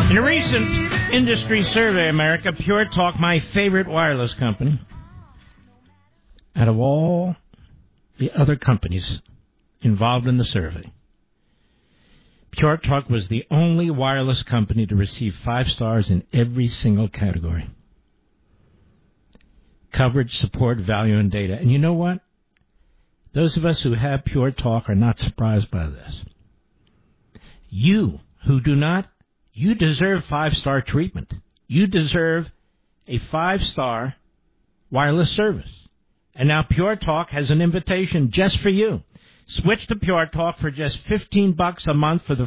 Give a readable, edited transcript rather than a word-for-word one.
In a recent industry survey, America, Pure Talk, my favorite wireless company, out of all the other companies involved in the survey, Pure Talk was the only wireless company to receive 5 stars in every single category. Coverage, support, value, and data. And you know what? Those of us who have Pure Talk are not surprised by this. You who do not, you deserve 5-star treatment. You deserve a 5-star wireless service. And now Pure Talk has an invitation just for you. Switch to Pure Talk for just $15 a month for the